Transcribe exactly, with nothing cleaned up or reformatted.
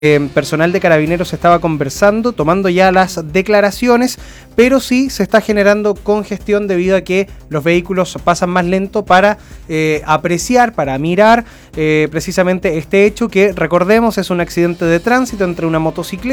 Eh, personal de Carabineros estaba conversando, tomando ya las declaraciones, pero sí se está generando congestión debido a que los vehículos pasan más lento para eh, apreciar, para mirar eh, precisamente este hecho que, recordemos, es un accidente de tránsito entre una motocicleta